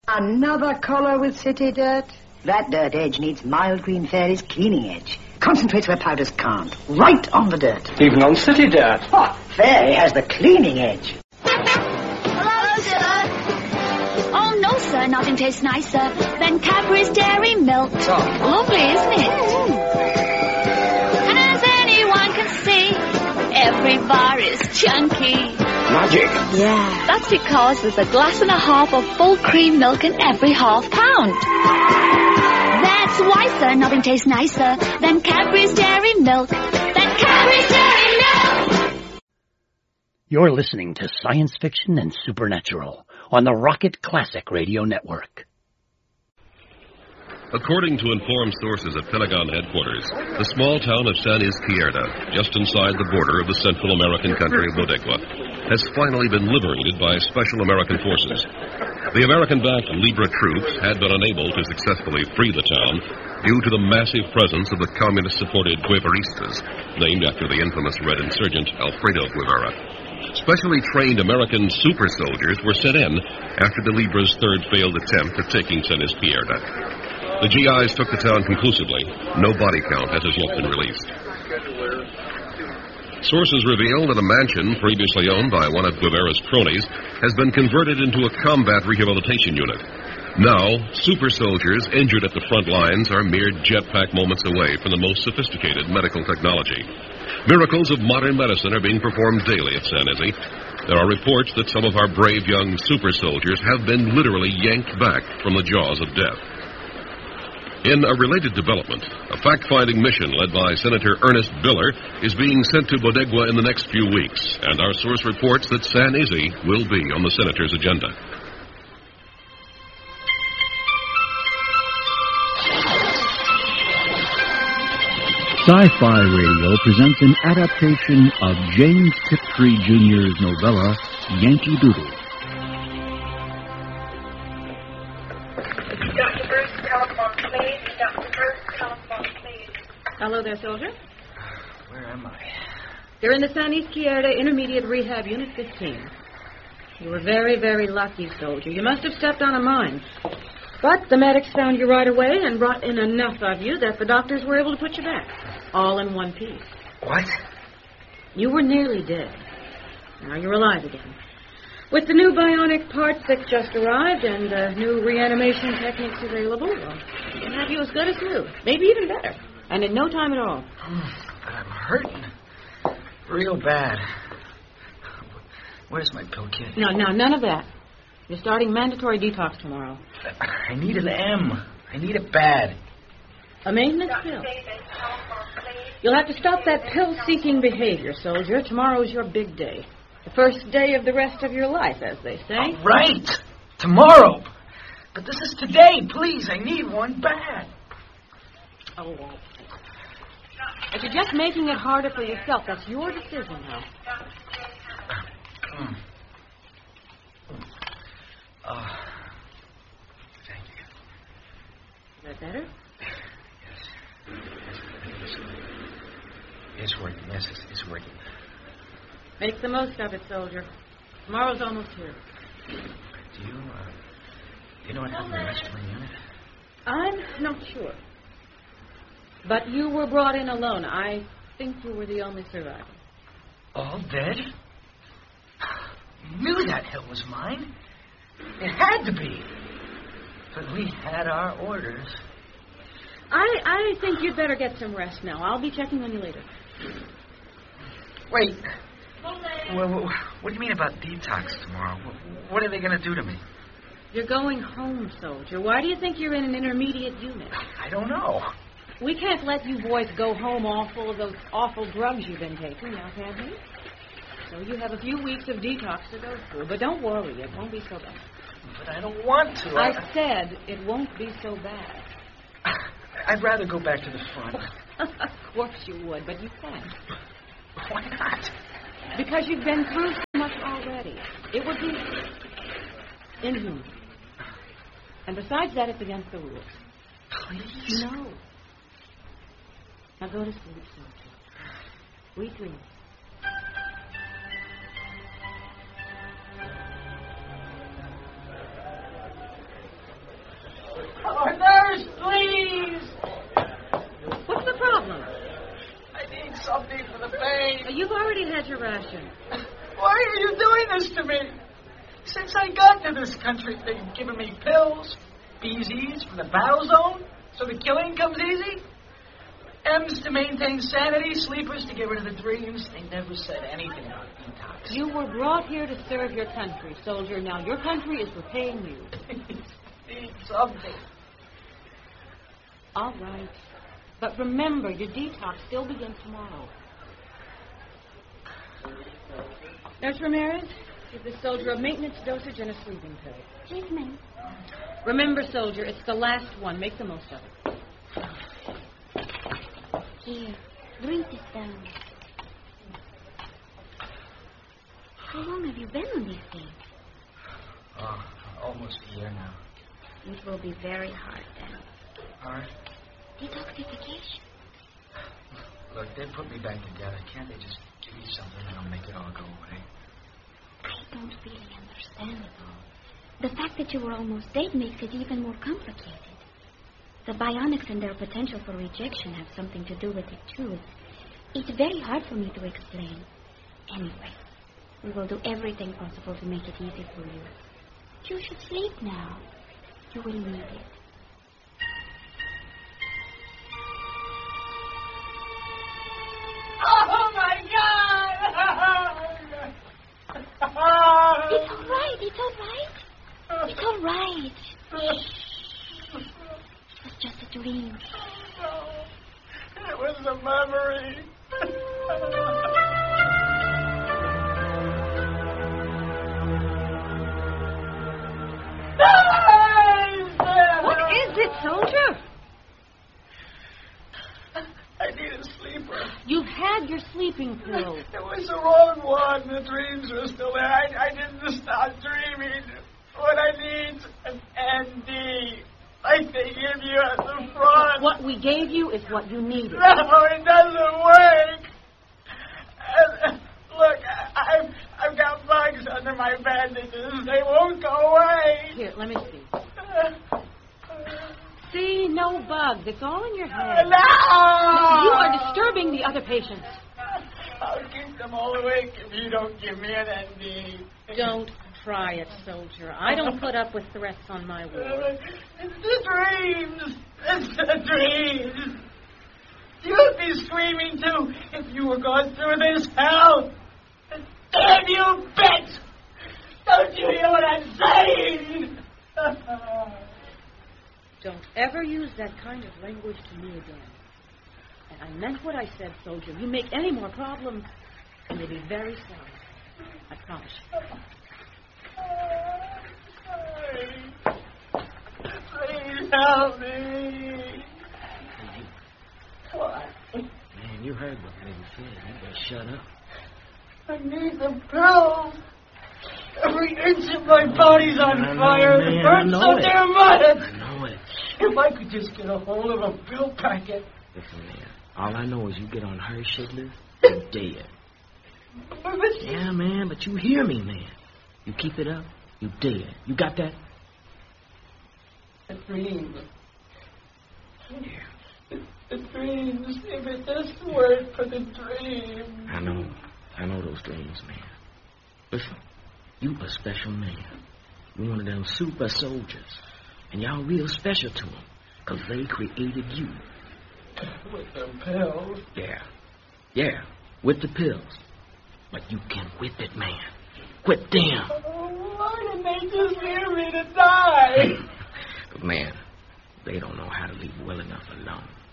Another collar with city dirt? That dirt edge needs Mild Green Fairy's cleaning edge. Concentrates where powders can't. Right on the dirt. Even on city dirt. Oh, Fairy has the cleaning edge. Hello, sir. Oh, no, sir. Nothing tastes nicer than Cadbury's Dairy Milk. Oh. Lovely, isn't it? As anyone can see, every bar is chunky. Magic. Yeah. That's because there's a glass and a half of full cream milk in every half pound. That's why, sir, nothing tastes nicer than Cadbury's Dairy Milk. Cadbury's Dairy Milk! You're listening to Science Fiction and Supernatural on the Rocket Classic Radio Network. According to informed sources at Pentagon headquarters, the small town of San Izquierda, just inside the border of the Central American country of Bodegua, has finally been liberated by Special American Forces. The American-backed Libra troops had been unable to successfully free the town due to the massive presence of the communist-supported Guevaristas, named after the infamous Red insurgent Alfredo Guevara. Specially trained American super soldiers were sent in after the Libra's third failed attempt at taking San Izquierda. The GIs took the town conclusively. No body count has as yet been released. Sources reveal that a mansion previously owned by one of Guevara's cronies has been converted into a combat rehabilitation unit. Now, super soldiers injured at the front lines are mere jetpack moments away from the most sophisticated medical technology. Miracles of modern medicine are being performed daily at San Izzy. There are reports that some of our brave young super soldiers have been literally yanked back from the jaws of death. In a related development, a fact-finding mission led by Senator Ernest Biller is being sent to Bodegua in the next few weeks, and our source reports that San Izzy will be on the senator's agenda. Sci-Fi Radio presents an adaptation of James Tiptree Jr.'s novella, Yankee Doodle. Dr. Bruce, telephone, please. Dr. Bruce, telephone, please. Hello there, soldier. Where am I? You're in the San Izquierda Intermediate Rehab Unit 15. You were very, very lucky, soldier. You must have stepped on a mine. But the medics found you right away and brought in enough of you that the doctors were able to put you back. All in one piece. What? You were nearly dead. Now you're alive again. With the new bionic parts that just arrived and new reanimation techniques available, well, we'll have you as good as new. Maybe even better. And in no time at all. But I'm hurting. Real bad. Where's my pill kit? No, none of that. You're starting mandatory detox tomorrow. I need an M. I need it bad. A maintenance pill. You'll have to stop that pill-seeking behavior, soldier. Tomorrow's your big day. The first day of the rest of your life, as they say. All right. Tomorrow. But this is today. Please, I need one bad. Oh, well. But you're just making it harder for yourself. That's your decision now. Oh, thank you. Is that better? Yes. It's working. Yes, it's working. Make the most of it, soldier. Tomorrow's almost here. Do you know what happened to the rest of my unit? I'm not sure. But you were brought in alone. I think you were the only survivor. All dead? You knew that hill was mine. It had to be. But we had our orders. I think you'd better get some rest now. I'll be checking on you later. Wait. What do you mean about detox tomorrow? What are they going to do to me? You're going home, soldier. Why do you think you're in an intermediate unit? I don't know. We can't let you boys go home all full of those awful drugs you've been taking, now can we? So you have a few weeks of detox to go through. But don't worry, it won't be so bad. But I don't want to. I said it won't be so bad. I'd rather go back to the front. Of course you would, but you can't. Why not? Because you've been through so much already. It would be inhuman. And besides that, it's against the rules. Please? No. Now go to sleep, soldier. Sweet dreams. You've already had your ration. Why are you doing this to me? Since I got to this country, they've given me pills, BZs for the battle zone, so the killing comes easy. M's to maintain sanity, sleepers to get rid of the dreams. They never said anything about detox. You were brought here to serve your country, soldier. Now your country is repaying you. Need something. All right. But remember, your detox still begins tomorrow. Nurse Ramirez, give the soldier a maintenance dosage and a sleeping pill. Yes, ma'am. Remember, soldier, it's the last one. Make the most of it. Here, drink this down. How long have you been on these things? Oh, almost a year now. It will be very hard then. Hard? Detoxification. Look, they put me back together. Can't they just give me something that'll make it all go away? I don't really understand it all. The fact that you were almost dead makes it even more complicated. The bionics and their potential for rejection have something to do with it, too. It's very hard for me to explain. Anyway, we will do everything possible to make it easy for you. You should sleep now. You will need it. Oh, my God! It's all right. It's all right. It's all right. Shh. It was just a dream. It was a memory. What is it, soldier? I need a sleeper. You've had your sleeping pill. It was the wrong one. The dreams were still there. I didn't stop dreaming. What I need is an ND. Like they give you at the front. What we gave you is what you needed. No, it doesn't work. Look, I've got bugs under my bandages. They won't go away. Here, let me see. See, no bugs. It's all in your head. No! You are disturbing the other patients. I'll keep them all awake if you don't give me an ND. Don't try it, soldier. I don't put up with threats on my ward. It's the dreams. It's the dreams. You'd be screaming, too, if you were going through this hell. Damn you, bitch! Don't you hear what I'm saying? Don't ever use that kind of language to me again. And I meant what I said, soldier. You make any more problems, and you'll be very sorry. I promise you. Please help me. What? Man, you heard what Lady said. You better shut up. I need the pills. Every inch of my body's on fire. Man, It hurts so damn much. I know it. If I could just get a hold of a pill packet. Listen, man. All I know is you get on her shit list, you're dead. Yeah, man, but you hear me, man. You keep it up, you dead. You got that? A dream. Yeah. The dreams. If it just weren't for the dream. I know those dreams, man. Listen, you a special man. You one of them super soldiers. And y'all real special to them, because they created you. With the pills. Yeah, with the pills. But you can whip it, man. Quit them. Oh, why didn't they just leave me to die? Man, they don't know how to leave well enough alone.